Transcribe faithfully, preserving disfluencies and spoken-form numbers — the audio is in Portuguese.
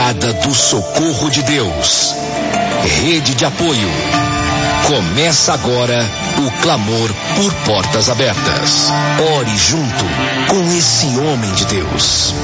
Morada do Socorro de Deus. Rede de apoio. Começa agora o clamor por portas abertas. Ore junto com esse homem de Deus.